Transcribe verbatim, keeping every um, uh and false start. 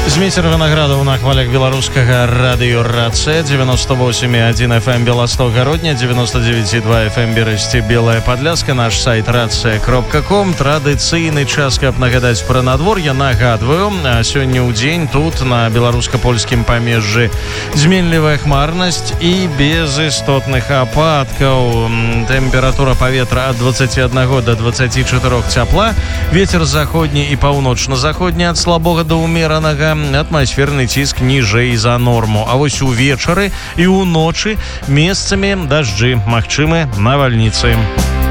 Змейцер Виноградов на хвалях беларускага радыё РАЦ, девяносто восемь и один эф эм Белосток Городня, девяносто девять и два эф эм Бересте Белая Подляска, наш сайт раце кропка ком. Традыцыйны час, каб нагадаць пра надвор'е. Нагадваю, сёння ў дзень тут на беларуска-польскім памежжы зменлівая хмарнасць і без істотных ападкаў. Тэмпература паветра ад двадцаці аднаго да двадцаці чатырох цяпла. Вецер заходні і паўночна-заходні ад слабога да умеранага. Атмасферны ціск ніжэй за норму. А вось увечары і ўночы месцамі дажджы, магчымы навальніцы.